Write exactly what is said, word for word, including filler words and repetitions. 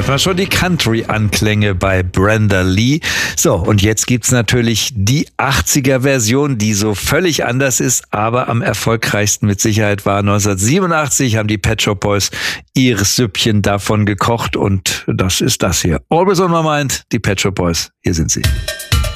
War schon die Country-Anklänge bei Brenda Lee. So, und jetzt gibt's natürlich die achtziger-Version, die so völlig anders ist, aber am erfolgreichsten mit Sicherheit war. neunzehnhundertsiebenundachtzig haben die Pet Shop Boys ihr Süppchen davon gekocht und das ist das hier. Always on my mind, die Pet Shop Boys. Hier sind sie.